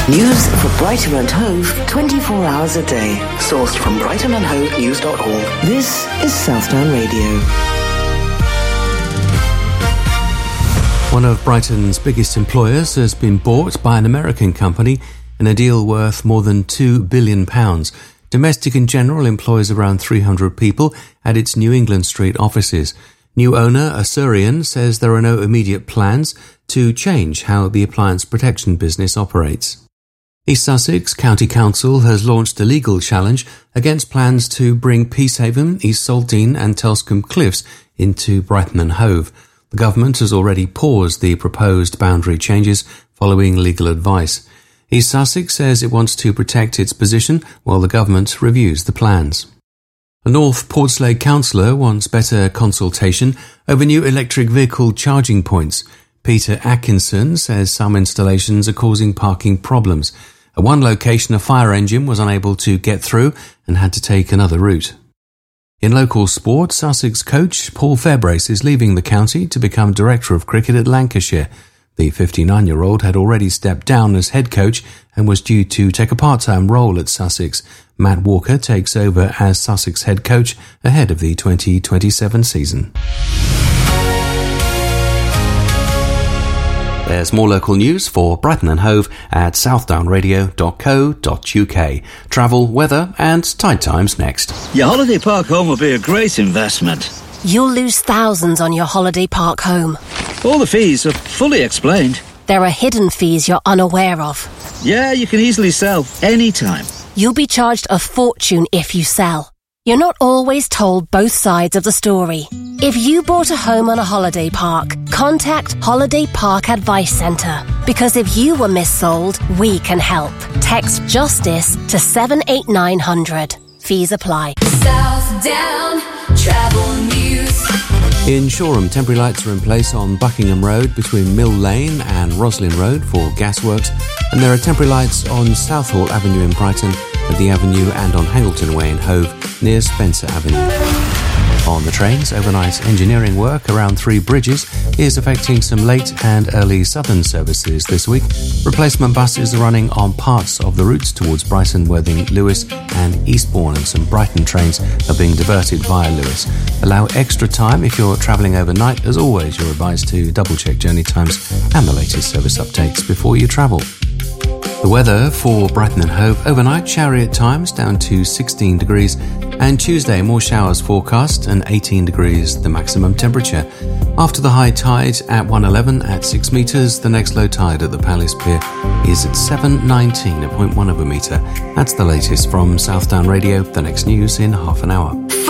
News for Brighton and Hove 24 hours a day. Sourced from brightonandhovenews.org. This is Southdown Radio. One of Brighton's biggest employers has been bought by an American company in a deal worth more than £2 billion. Domestic in General employs around 300 people at its New England Street offices. New owner Asurion says there are no immediate plans to change how the appliance protection business operates. East Sussex County Council has launched a legal challenge against plans to bring Peacehaven, East Saltine and Telscombe Cliffs into Brighton and Hove. The government has already paused the proposed boundary changes following legal advice. East Sussex says it wants to protect its position while the government reviews the plans. A North Portslade councillor wants better consultation over new electric vehicle charging points. Peter Atkinson says some installations are causing parking problems. At one location, a fire engine was unable to get through and had to take another route. In local sport, Sussex coach Paul Fairbrace is leaving the county to become Director of Cricket at Lancashire. The 59-year-old had already stepped down as head coach and was due to take a part-time role at Sussex. Matt Walker takes over as Sussex head coach ahead of the 2027 season. There's more local news for Brighton and Hove at southdownradio.co.uk. Travel, weather and tide times next. Your holiday park home will be a great investment. You'll lose thousands on your holiday park home. All the fees are fully explained. There are hidden fees you're unaware of. Yeah, you can easily sell anytime. You'll be charged a fortune if you sell. You're not always told both sides of the story. If you bought a home on a holiday park, contact Holiday Park Advice Centre. Because if you were missold, we can help. Text JUSTICE to 78900. Fees apply. Southdown Travel News. In Shoreham, temporary lights are in place on Buckingham Road between Mill Lane and Roslin Road for gasworks, and there are temporary lights on Southall Avenue in Brighton, at the Avenue and on Hangleton Way in Hove near Spencer Avenue. On the trains, overnight engineering work around 3 bridges is affecting some late and early southern services this week. Replacement buses are running on parts of the routes towards Brighton, Worthing, Lewes and Eastbourne, and some Brighton trains are being diverted via Lewes. Allow extra time if you're travelling overnight. As always, you're advised to double-check journey times and the latest service updates before you travel. The weather for Brighton and Hove: overnight showery at times down to 16 degrees, and Tuesday more showers forecast and 18 degrees the maximum temperature. After the high tide at 1:11 at 6 metres, the next low tide at the Palace Pier is at 7:19 at 0.1 of a metre. That's the latest from Southdown Radio. The next news in half an hour.